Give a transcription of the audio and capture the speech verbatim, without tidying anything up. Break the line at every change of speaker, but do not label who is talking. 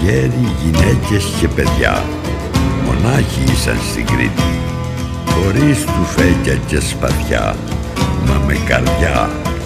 γέροι, γυναίκες και παιδιά, μονάχοι ήσαν στην Κρήτη, χωρίς τουφέκια και σπαθιά, μα με καρδιά